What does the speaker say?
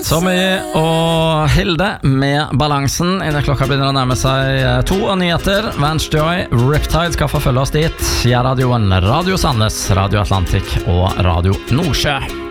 Tommy og Hilde med Balansen. Innen klokka begynner å nærme seg 2 og nyheter. Vance Joy, Riptide skal få følge oss dit. Jeg radioen Radio Sandnes, Radio Atlantic og Radio Nordsjø.